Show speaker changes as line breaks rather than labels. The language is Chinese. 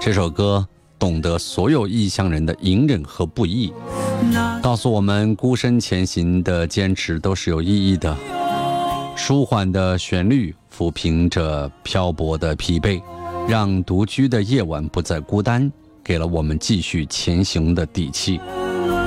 这首歌懂得所有异乡人的隐忍和不易，告诉我们孤身前行的坚持都是有意义的。舒缓的旋律抚平着漂泊的疲惫，让独居的夜晚不再孤单，给了我们继续前行的底气。